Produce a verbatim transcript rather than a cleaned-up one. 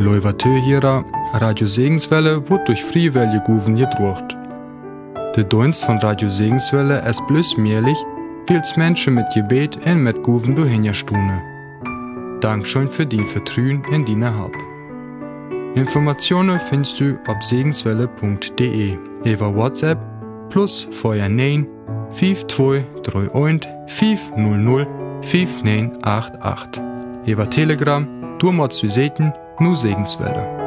Leuvatö hierer, Radio Segenswelle wird durch Freiwillige Guven gedruckt. Der Dienst von Radio Segenswelle ist bloß möglich, weil es Menschen mit Gebet und mit Guven durchhinterstunden. Dankeschön für dein Vertrauen in deine Hab. Informationen findest du auf segenswelle punkt de, über WhatsApp plus vier neun fünf zwei drei eins fünf null null fünf neun acht acht. Über Telegram, du musst du sehen, nur Segenswelle.